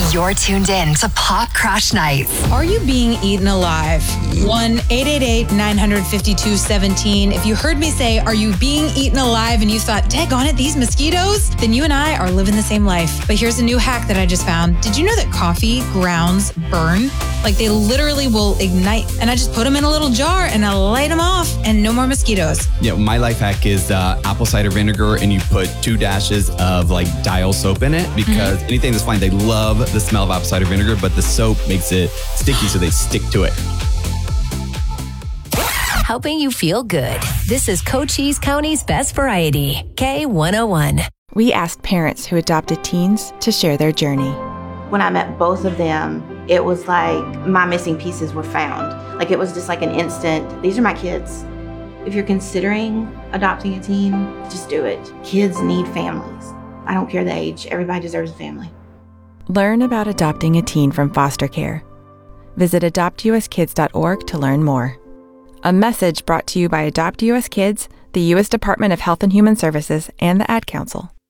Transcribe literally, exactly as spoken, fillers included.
You're tuned in to Pop Crash Nights. Are you being eaten alive? one eight eight eight, nine five two, one seven. If you heard me say, are you being eaten alive, and you thought, dang it, these mosquitoes, then you and I are living the same life. But here's a new hack that I just found. Did you know that coffee grounds burn? Like they literally will ignite. And I just put them in a little jar and I light them off and no more mosquitoes. Yeah, my life hack is uh, apple cider vinegar, and you put two dashes of like Dial soap in it, because mm-hmm. anything that's fine, they love the smell of apple cider vinegar, but the soap makes it sticky, so they stick to it. Helping you feel good. This is Cochise County's Best Variety, K one oh one. We asked parents who adopted teens to share their journey. When I met both of them, it was like my missing pieces were found. Like it was just like an instant, these are my kids. If you're considering adopting a teen, just do it. Kids need families. I don't care the age, everybody deserves a family. Learn about adopting a teen from foster care. Visit adopt u s kids dot org to learn more. A message brought to you by Adopt U S Kids, the U S Department of Health and Human Services, and the Ad Council.